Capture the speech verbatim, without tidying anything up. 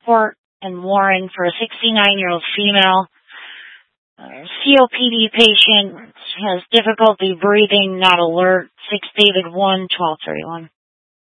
Port and Warren for a sixty-nine-year-old female. Uh, C O P D patient has difficulty breathing, not alert. six David one, twelve thirty-one.